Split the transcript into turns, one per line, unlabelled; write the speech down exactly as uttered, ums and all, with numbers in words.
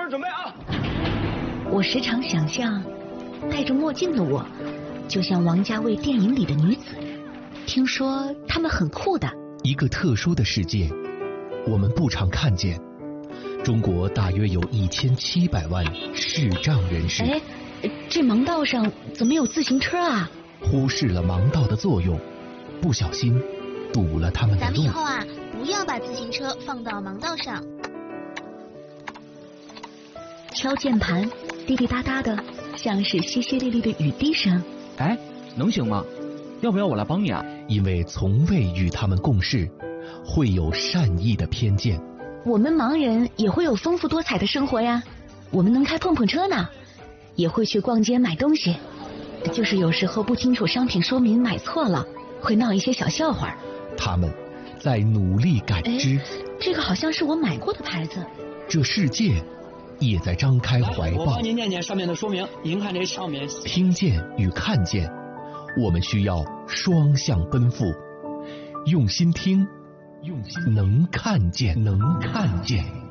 人准备啊！
我时常想象，戴着墨镜的我，就像王家卫电影里的女子。听说她们很酷的。
一个特殊的世界，我们不常看见。中国大约有一千七百万视障人士。
哎，这盲道上怎么有自行车啊？
忽视了盲道的作用，不小心堵了他们的路。
咱们以后啊，不要把自行车放到盲道上。
敲键盘，滴滴答答的，像是淅淅沥沥的雨滴声。
哎，能行吗？要不要我来帮你啊？
因为从未与他们共事，会有善意的偏见。
我们盲人也会有丰富多彩的生活呀，我们能开碰碰车呢，也会去逛街买东西，就是有时候不清楚商品说明买错了，会闹一些小笑话。
他们在努力感知。
这个好像是我买过的牌子。
这世界也在张开怀抱。
我帮您念念上面的说明，您看这上面。
听见与看见，我们需要双向奔赴，用心听，用心能看见，能看见。